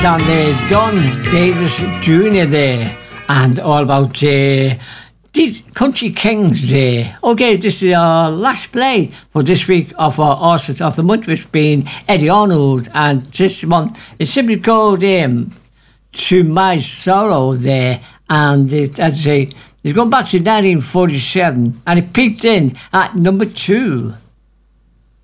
On the Don Davis Jr. there, and all about these Country Kings there. Okay, this is our last play for this week of our Artist of the Month, which being Eddie Arnold, and this one is simply called To My Sorrow there, and it's, as I say, it's going back to 1947, and it peaked in at number 2.